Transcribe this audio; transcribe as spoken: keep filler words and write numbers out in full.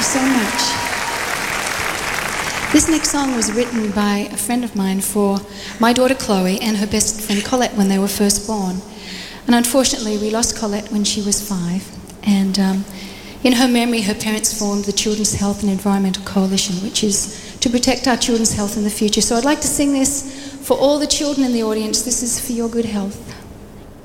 you so much. This next song was written by a friend of mine for my daughter Chloe and her best friend Colette when they were first born. And unfortunately, we lost Colette when she was five. And um, in her memory, her parents formed the Children's Health and Environmental Coalition, which is to protect our children's health in the future. So I'd like to sing this for all the children in the audience. This is for your good health.